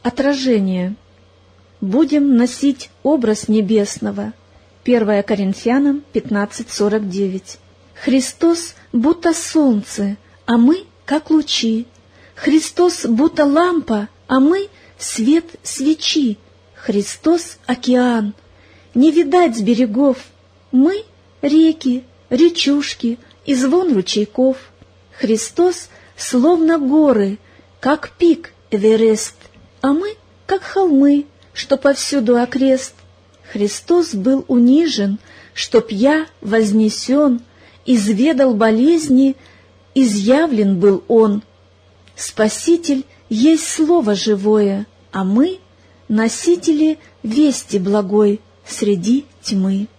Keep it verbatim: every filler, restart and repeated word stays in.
Отражение. Будем носить образ небесного. первое Коринфянам пятнадцать сорок девять. Христос будто солнце, а мы как лучи. Христос будто лампа, а мы свет свечи. Христос океан, не видать с берегов. Мы реки, речушки и звон ручейков. Христос словно горы, как пик Эверест, а мы как холмы, что повсюду окрест. Христос был унижен, чтоб я вознесен, изведал болезни, изъявлен был Он. Спаситель есть слово живое, а мы — носители вести благой среди тьмы.